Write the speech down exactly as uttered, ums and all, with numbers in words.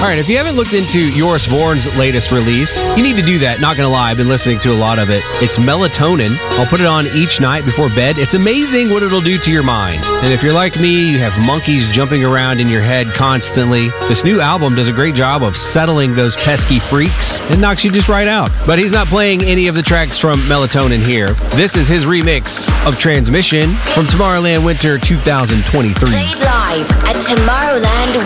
All right, if you haven't looked into Joris Voorn's latest release, you need to do that. Not going to lie, I've been listening to a lot of it. It's Melatonin. I'll put it on each night before bed. It's amazing what it'll do to your mind. And if you're like me, you have monkeys jumping around in your head constantly. This new album does a great job of settling those pesky freaks and knocks you just right out. But he's not playing any of the tracks from Melatonin here. This is his remix of Transmission from Tomorrowland Winter two thousand twenty-three. Played live at Tomorrowland